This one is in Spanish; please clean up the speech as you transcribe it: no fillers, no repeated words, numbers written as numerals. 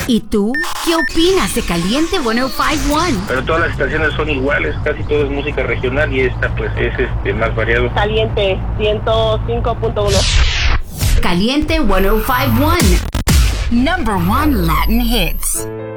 ¿Y tú? ¿Qué opinas de Caliente 105.1? Pero todas las estaciones son iguales, casi todo es música regional y esta pues es más variado. Caliente 105.1. Caliente 105.1. Number 1 Latin hits.